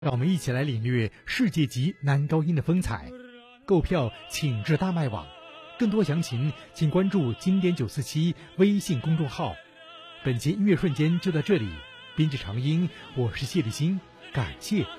让我们一起来领略世界级男高音的风采。购票请至大麦网，更多详情请关注经典947微信公众号。本节音乐瞬间就到这里，编辑长音，我是谢立新，感谢